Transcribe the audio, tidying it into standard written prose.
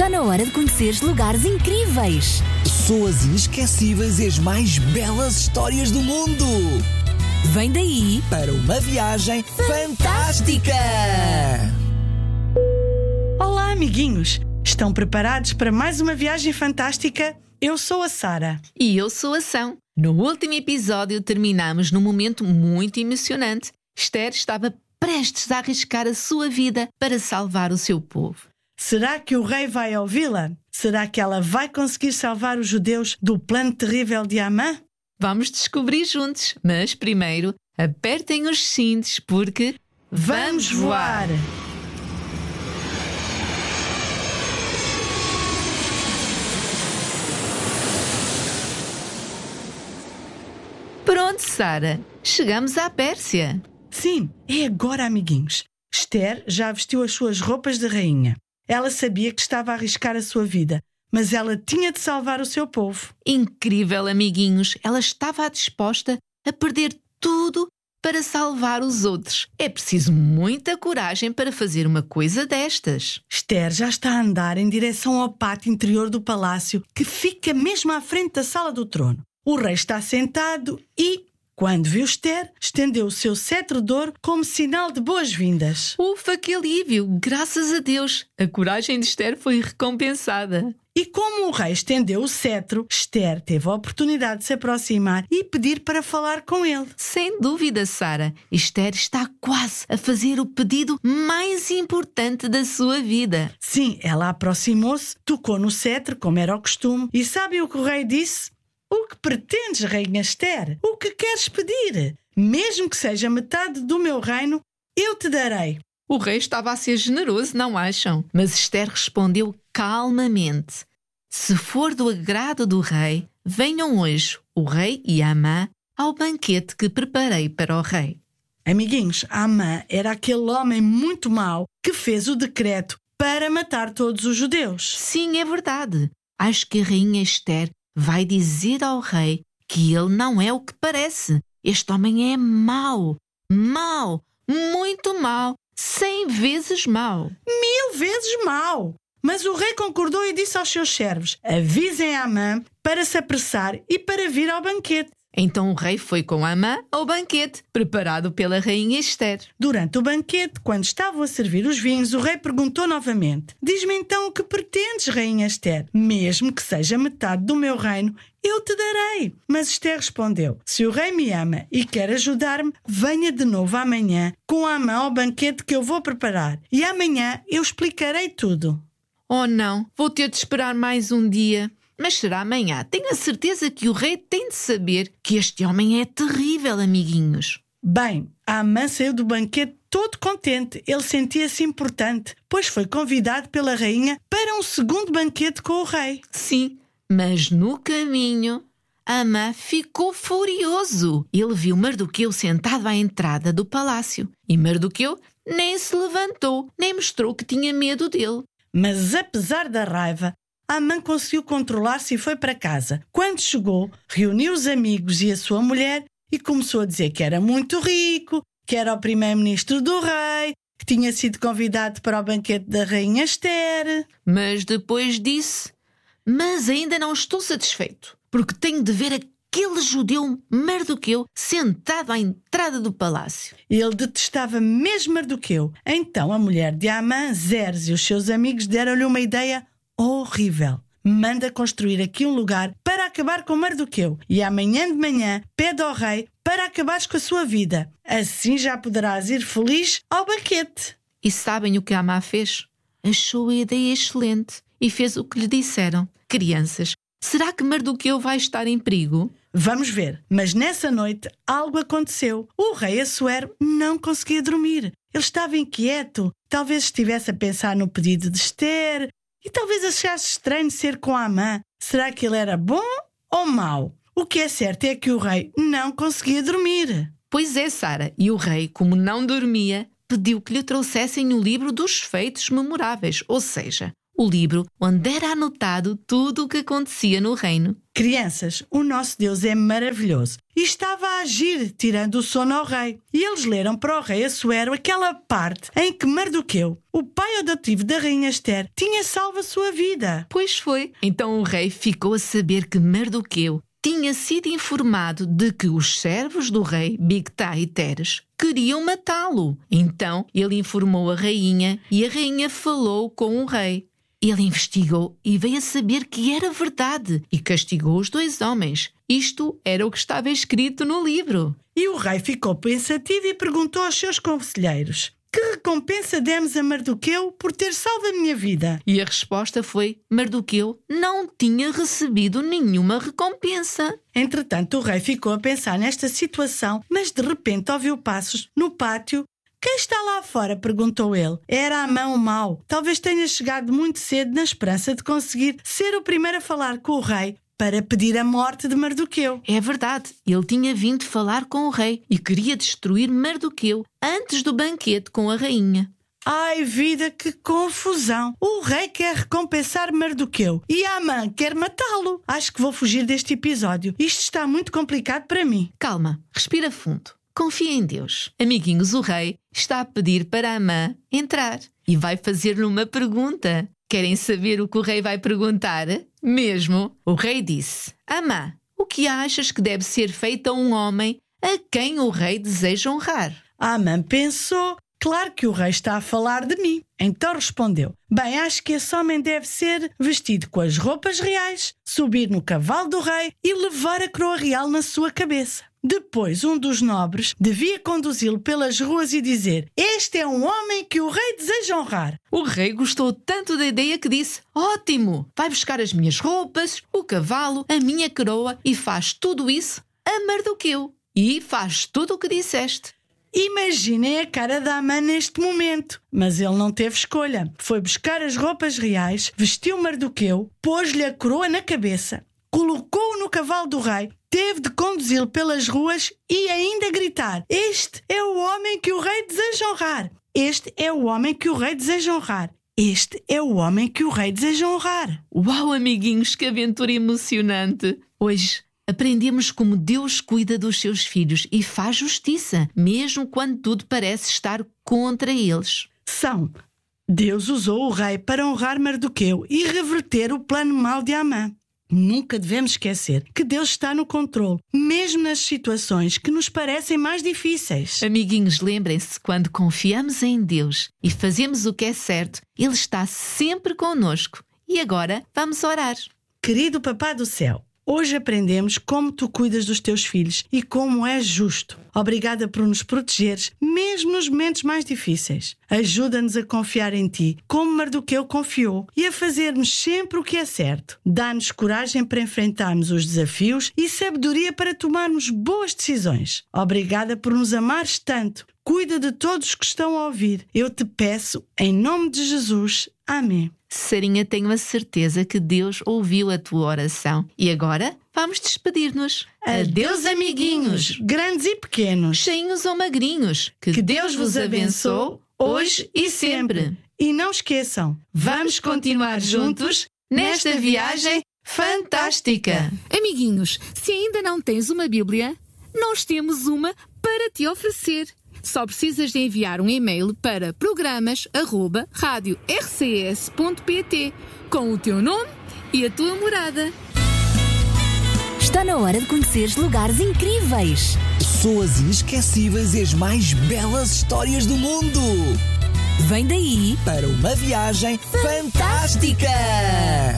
Está na hora de conheceres lugares incríveis, pessoas inesquecíveis e as mais belas histórias do mundo. Vem daí Para uma viagem fantástica! Olá, amiguinhos! Estão preparados para mais uma viagem fantástica? Eu sou a Sara. E eu sou a São. No último episódio terminamos num momento muito emocionante. Esther estava prestes a arriscar a sua vida para salvar o seu povo. Será que o rei vai ouvi-la? Será que ela vai conseguir salvar os judeus do plano terrível de Amã? Vamos descobrir juntos, mas primeiro apertem os cintos porque Vamos voar! Pronto, Sara, chegamos à Pérsia. Sim, é agora, amiguinhos. Esther já vestiu as suas roupas de rainha. Ela sabia que estava a arriscar a sua vida, mas ela tinha de salvar o seu povo. Incrível, amiguinhos, ela estava disposta a perder tudo para salvar os outros. É preciso muita coragem para fazer uma coisa destas. Esther já está a andar em direção ao pátio interior do palácio, que fica mesmo à frente da sala do trono. O rei está sentado e, quando viu Esther, estendeu o seu cetro de ouro como sinal de boas-vindas. Ufa, que alívio! Graças a Deus! A coragem de Esther foi recompensada. E como o rei estendeu o cetro, Esther teve a oportunidade de se aproximar e pedir para falar com ele. Sem dúvida, Sara, Esther está quase a fazer o pedido mais importante da sua vida. Sim, ela aproximou-se, tocou no cetro, como era o costume, e sabem o que o rei disse? O que pretendes, rainha Esther? O que queres pedir? Mesmo que seja metade do meu reino, eu te darei. O rei estava a ser generoso, não acham? Mas Esther respondeu calmamente: se for do agrado do rei, venham hoje o rei e Amã ao banquete que preparei para o rei. Amiguinhos, Amã era aquele homem muito mau que fez o decreto para matar todos os judeus. Sim, é verdade. Acho que a rainha Esther vai dizer ao rei que ele não é o que parece. Este homem é mau, muito mau, 100 vezes mau. 1000 vezes mau! Mas o rei concordou e disse aos seus servos: avisem Amã para se apressar e para vir ao banquete. Então o rei foi com Amã ao banquete, preparado pela rainha Esther. Durante o banquete, quando estavam a servir os vinhos, o rei perguntou novamente: diz-me então o que pretendes, rainha Esther? Mesmo que seja metade do meu reino, eu te darei. Mas Esther respondeu: se o rei me ama e quer ajudar-me, venha de novo amanhã com Amã ao banquete que eu vou preparar. E amanhã eu explicarei tudo. Oh não, vou ter de esperar mais um dia. Mas será amanhã. Tenho a certeza que o rei tem de saber que este homem é terrível, amiguinhos. Bem, Amã saiu do banquete todo contente. Ele sentia-se importante, pois foi convidado pela rainha para um segundo banquete com o rei. Sim, mas no caminho, Amã ficou furioso. Ele viu Mardoqueu sentado à entrada do palácio. E Mardoqueu nem se levantou, nem mostrou que tinha medo dele. Mas apesar da raiva, Amã conseguiu controlar-se e foi para casa. Quando chegou, reuniu os amigos e a sua mulher e começou a dizer que era muito rico, que era o primeiro-ministro do rei, que tinha sido convidado para o banquete da rainha Esther. Mas depois disse: mas ainda não estou satisfeito, porque tenho de ver aquele judeu Mardoqueu sentado à entrada do palácio. Ele detestava mesmo Mardoqueu. Então a mulher de Amã, Zeres, e os seus amigos deram-lhe uma ideia horrível. Manda construir aqui um lugar para acabar com Mardoqueu e amanhã de manhã pede ao rei para acabares com a sua vida. Assim já poderás ir feliz ao banquete. E sabem o que Amã fez? Achou a ideia excelente e fez o que lhe disseram. Crianças, será que Mardoqueu vai estar em perigo? Vamos ver. Mas nessa noite algo aconteceu. O rei Assuero não conseguia dormir. Ele estava inquieto. Talvez estivesse a pensar no pedido de Esther e talvez achasse estranho ser com Amã. Será que ele era bom ou mau? O que é certo é que o rei não conseguia dormir. Pois é, Sara. E o rei, como não dormia, pediu que lhe trouxessem o livro dos feitos memoráveis, ou seja, o livro onde era anotado tudo o que acontecia no reino. Crianças, o nosso Deus é maravilhoso e estava a agir, tirando o sono ao rei. E eles leram para o rei Assuero aquela parte em que Mardoqueu, o pai adotivo da rainha Esther, tinha salvo a sua vida. Pois foi. Então o rei ficou a saber que Mardoqueu tinha sido informado de que os servos do rei, Bigtai e Teres, queriam matá-lo. Então ele informou a rainha e a rainha falou com o rei. Ele investigou e veio a saber que era verdade e castigou os 2 homens. Isto era o que estava escrito no livro. E o rei ficou pensativo e perguntou aos seus conselheiros: que recompensa demos a Mardoqueu por ter salvo a minha vida? E a resposta foi: Mardoqueu não tinha recebido nenhuma recompensa. Entretanto, o rei ficou a pensar nesta situação, mas de repente ouviu passos no pátio. Quem está lá fora? Perguntou ele. Era Amã o mau. Talvez tenha chegado muito cedo na esperança de conseguir ser o primeiro a falar com o rei para pedir a morte de Mardoqueu. É verdade, ele tinha vindo falar com o rei e queria destruir Mardoqueu antes do banquete com a rainha. Ai, vida, que confusão! O rei quer recompensar Mardoqueu e Amã quer matá-lo. Acho que vou fugir deste episódio. Isto está muito complicado para mim. Calma, respira fundo. Confia em Deus. Amiguinhos, o rei está a pedir para Amã entrar e vai fazer-lhe uma pergunta. Querem saber o que o rei vai perguntar? Mesmo, o rei disse: Amã, o que achas que deve ser feito a um homem a quem o rei deseja honrar? Amã pensou: claro que o rei está a falar de mim. Então respondeu: bem, acho que esse homem deve ser vestido com as roupas reais, subir no cavalo do rei e levar a coroa real na sua cabeça. Depois, um dos nobres devia conduzi-lo pelas ruas e dizer: este é um homem que o rei deseja honrar. O rei gostou tanto da ideia que disse: ótimo, vai buscar as minhas roupas, o cavalo, a minha coroa e faz tudo isso a Mardoqueu. E faz tudo o que disseste. Imaginem a cara da Amã neste momento. Mas ele não teve escolha. Foi buscar as roupas reais, vestiu Mardoqueu, pôs-lhe a coroa na cabeça, colocou-o no cavalo do rei, teve de conduzi-lo pelas ruas e ainda gritar: este é o homem que o rei deseja honrar. Este é o homem que o rei deseja honrar. Este é o homem que o rei deseja honrar. Uau, amiguinhos, que aventura emocionante! Hoje aprendemos como Deus cuida dos seus filhos e faz justiça, mesmo quando tudo parece estar contra eles. Deus usou o rei para honrar Mardoqueu e reverter o plano mau de Amã. Nunca devemos esquecer que Deus está no controle, mesmo nas situações que nos parecem mais difíceis. Amiguinhos, lembrem-se, quando confiamos em Deus e fazemos o que é certo, Ele está sempre connosco. E agora vamos orar. Querido Papá do Céu, hoje aprendemos como tu cuidas dos teus filhos e como és justo. Obrigada por nos protegeres, mesmo nos momentos mais difíceis. Ajuda-nos a confiar em ti, como Mardoqueu confiou, e a fazermos sempre o que é certo. Dá-nos coragem para enfrentarmos os desafios e sabedoria para tomarmos boas decisões. Obrigada por nos amares tanto. Cuida de todos que estão a ouvir. Eu te peço, em nome de Jesus. Amém. Sarinha, tenho a certeza que Deus ouviu a tua oração. E agora vamos despedir-nos. Adeus, amiguinhos, grandes e pequenos, cheinhos ou magrinhos. Que Deus vos abençoe hoje e sempre. E não esqueçam, vamos continuar juntos nesta viagem fantástica. Amiguinhos, se ainda não tens uma Bíblia, nós temos uma para te oferecer. Só precisas de enviar um e-mail para programas@radiorcs.pt com o teu nome e a tua morada. Está na hora de conheceres lugares incríveis, pessoas inesquecíveis e as mais belas histórias do mundo. Vem daí Para uma viagem fantástica!